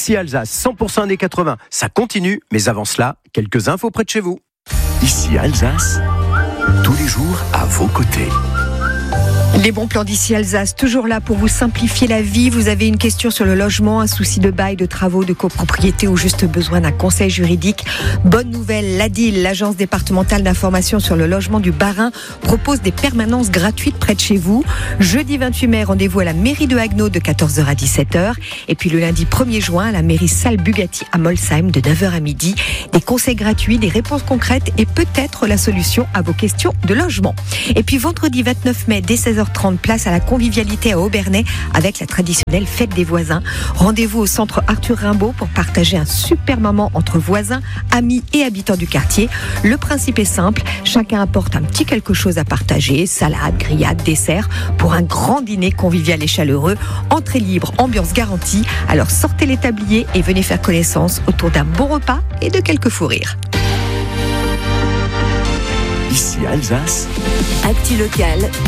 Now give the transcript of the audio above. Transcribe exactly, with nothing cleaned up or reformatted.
Ici Alsace, cent pour cent années quatre-vingts, ça continue, mais avant cela, quelques infos près de chez vous. Ici Alsace, tous les jours à vos côtés. Les bons plans d'Ici Alsace, toujours là pour vous simplifier la vie. Vous avez une question sur le logement, un souci de bail, de travaux, de copropriété ou juste besoin d'un conseil juridique. Bonne nouvelle, l'A D I L, l'agence départementale d'information sur le logement du Bas-Rhin, propose des permanences gratuites près de chez vous. Jeudi vingt-huit mai, rendez-vous à la mairie de Haguenau de quatorze heures à dix-sept heures. Et puis le lundi premier juin, à la mairie Salle Bugatti à Molsheim de neuf heures à midi. Des conseils gratuits, des réponses concrètes et peut-être la solution à vos questions de logement. Et puis vendredi vingt-neuf mai, dès seize heures trente, place à la convivialité à Aubernais avec la traditionnelle fête des voisins. Rendez-vous au centre Arthur Rimbaud pour partager un super moment entre voisins, amis et habitants du quartier. Le principe est simple, chacun apporte un petit quelque chose à partager, salade, grillade, dessert, pour un grand dîner convivial et chaleureux. Entrée libre, ambiance garantie. Alors sortez les tabliers et venez faire connaissance autour d'un bon repas et de quelques fous rires. Ici Alsace, Actu locale,